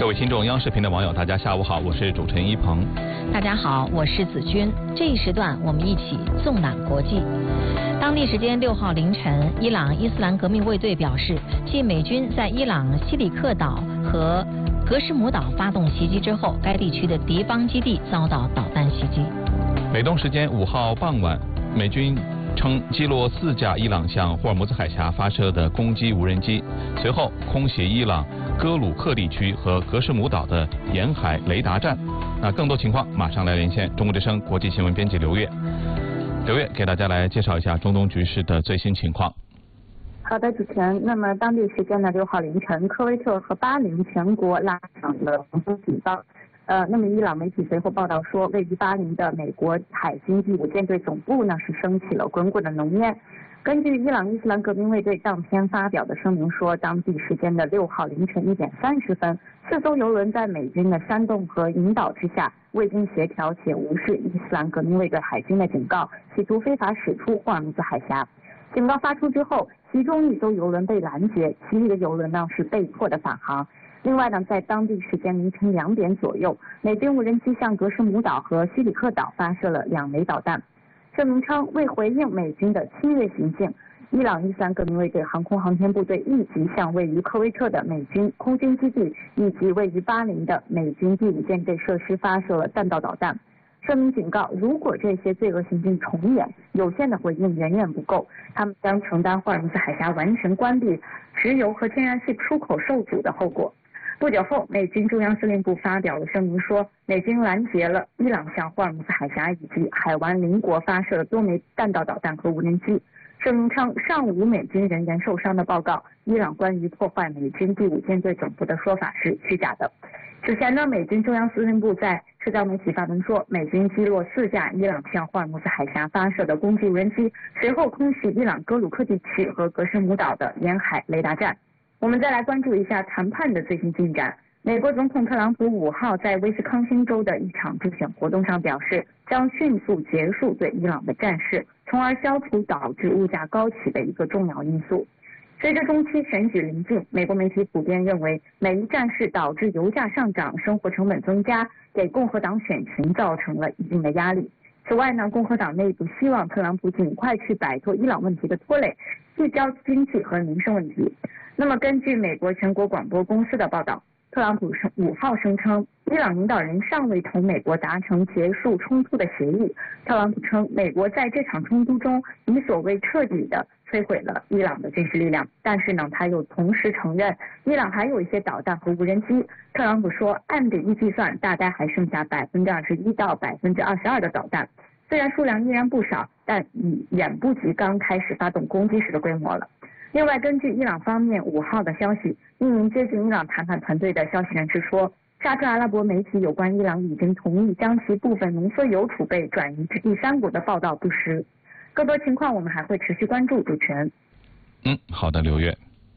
各位听众，央视频的网友，大家下午好，我是主持人一鹏。 大家好，我是子君。这一时段我们一起纵览国际。当地时间6号凌晨，伊朗伊斯兰革命卫队表示，继美军在伊朗西里克岛和格什姆岛发动袭击之后，该地区的敌方基地遭到导弹袭击。 美东时间5号傍晚，美军称击落4架伊朗向霍尔木兹海峡发射的攻击无人机，随后空袭伊朗哥鲁克地区和格什姆岛的沿海雷达站。那更多情况马上来连线中国之声国际新闻编辑刘越。刘越给大家来介绍一下中东局势的最新情况。 好的，主持人。那么当地时间的6号凌晨，科威特和巴林全国拉响了防空警报。那么伊朗媒体随后报道说，位于巴林的美国海军第5舰队总部呢是升起了滚滚的浓烟。根据伊朗伊斯兰革命卫队当天发表的声明说，当地时间的6号凌晨1点30分，4艘油轮在美军的煽动和引导之下，未经协调且无视伊斯兰革命卫队海军的警告，企图非法驶出霍尔木兹海峡。警告发出之后，其中1艘油轮被拦截，其余的油轮呢是被迫的返航。另外呢，在当地时间凌晨2点左右，美军无人机向格什姆岛和西里克岛发射了2枚导弹。声明称，为回应美军的侵略行径，伊朗伊斯兰革命卫队航空航天部队立即向位于科威特的美军空军基地以及位于巴林的美军第5舰队设施发射了弹道导弹。声明警告，如果这些罪恶行径重演，有限的回应远远不够，他们将承担霍尔木兹海峡完全关闭、石油和天然气出口受阻的后果。不久后，美军中央司令部发表了声明说，美军拦截了伊朗向霍尔木兹海峡以及海湾邻国发射的多枚弹道导弹和无人机。声明称，尚无美军人员受伤的报告，伊朗关于破坏美军第5舰队总部的说法是虚假的。此前呢，美军中央司令部在社交媒体发文说，美军击落4架伊朗向霍尔木兹海峡发射的攻击无人机，随后空袭伊朗哥鲁克地区和格什姆岛的沿海雷达站。我们再来关注一下谈判的最新进展。美国总统特朗普5号在威斯康星州的一场助选活动上表示，将迅速结束对伊朗的战事，从而消除导致物价高企的一个重要因素。随着中期选举临近，美国媒体普遍认为，美伊战事导致油价上涨、生活成本增加，给共和党选群造成了一定的压力。此外呢，共和党内部希望特朗普尽快去摆脱伊朗问题的拖累，聚焦经济和民生问题。那么根据美国全国广播公司的报道，特朗普5号声称，伊朗领导人尚未同美国达成结束冲突的协议。特朗普称，美国在这场冲突中以所谓彻底的摧毁了伊朗的军事力量，但是呢，他又同时承认伊朗还有一些导弹和无人机。特朗普说，按比例计算，大概还剩下21%到22%的导弹，虽然数量依然不少，但已远不及刚开始发动攻击时的规模了。另外，根据伊朗方面5号的消息，一名接近伊朗谈判团队的消息人士说，沙特阿拉伯媒体有关伊朗已经同意将其部分浓缩铀储备转移至第三国的报道不实。更多情况我们还会持续关注。主持人。 好的，刘越。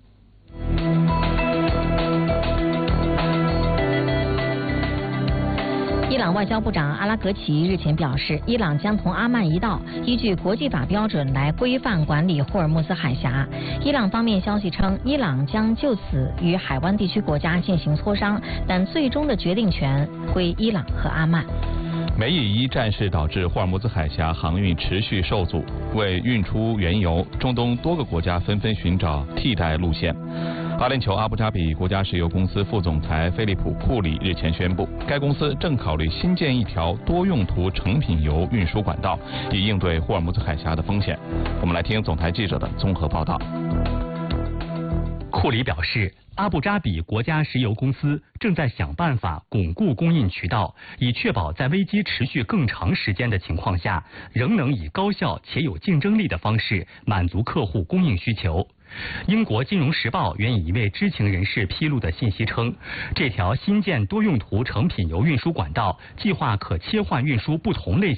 伊朗外交部长阿拉格齐日前表示，伊朗将同阿曼一道，依据国际法标准来规范管理霍尔木兹海峡。伊朗方面消息称，伊朗将就此与海湾地区国家进行磋商，但最终的决定权归伊朗和阿曼。 美以伊战事导致霍尔木兹海峡航运持续受阻，为运出原油，中东多个国家纷纷寻找替代路线。阿联酋阿布扎比国家石油公司副总裁菲利普·库里日前宣布，该公司正考虑新建一条多用途成品油运输管道，以应对霍尔木兹海峡的风险。我们来听总台记者的综合报道。 库里表示，阿布扎比国家石油公司正在想办法巩固供应渠道，以确保在危机持续更长时间的情况下，仍能以高效且有竞争力的方式满足客户供应需求。英国金融时报援引一位知情人士披露的信息称，这条新建多用途成品油运输管道计划可切换运输不同类型